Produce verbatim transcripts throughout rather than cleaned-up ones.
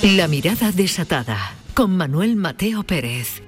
La mirada desatada, con Manuel Mateo Pérez.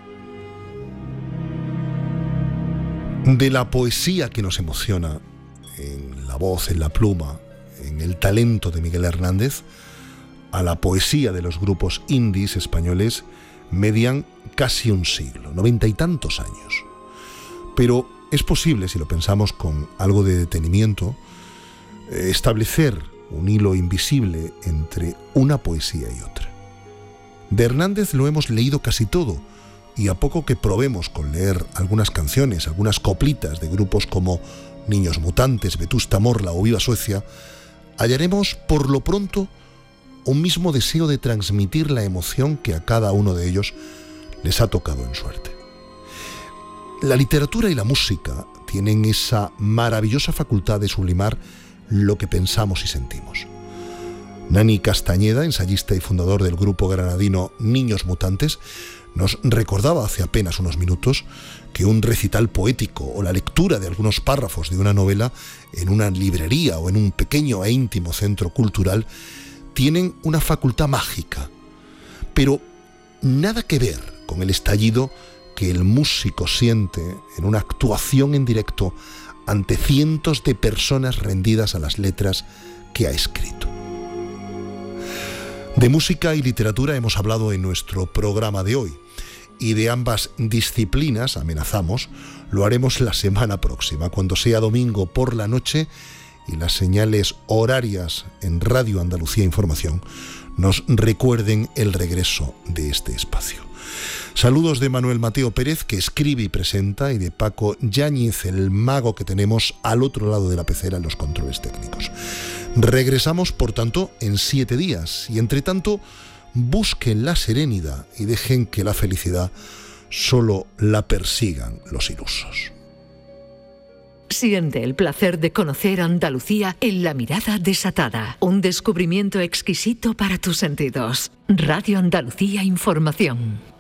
De la poesía que nos emociona, en la voz, en la pluma, en el talento de Miguel Hernández, a la poesía de los grupos indies españoles, median casi un siglo, noventa y tantos años. Pero es posible, si lo pensamos con algo de detenimiento, establecer un hilo invisible entre una poesía y otra. De Hernández lo hemos leído casi todo, y a poco que probemos con leer algunas canciones, algunas coplitas de grupos como Niños Mutantes, Vetusta Morla o Viva Suecia, hallaremos por lo pronto un mismo deseo de transmitir la emoción que a cada uno de ellos les ha tocado en suerte. La literatura y la música tienen esa maravillosa facultad de sublimar lo que pensamos y sentimos. Nani Castañeda, ensayista y fundador del grupo granadino Niños Mutantes, nos recordaba hace apenas unos minutos que un recital poético o la lectura de algunos párrafos de una novela en una librería o en un pequeño e íntimo centro cultural tienen una facultad mágica, pero nada que ver con el estallido que el músico siente en una actuación en directo ante cientos de personas rendidas a las letras que ha escrito. De música y literatura hemos hablado en nuestro programa de hoy, y de ambas disciplinas, amenazamos, lo haremos la semana próxima, cuando sea domingo por la noche y las señales horarias en Radio Andalucía Información nos recuerden el regreso de este espacio. Saludos de Manuel Mateo Pérez, que escribe y presenta, y de Paco Yáñez, el mago que tenemos al otro lado de la pecera en los controles técnicos. Regresamos, por tanto, en siete días, y entre tanto, busquen la serenidad y dejen que la felicidad solo la persigan los ilusos. Siente el placer de conocer Andalucía en La mirada desatada. Un descubrimiento exquisito para tus sentidos. Radio Andalucía Información.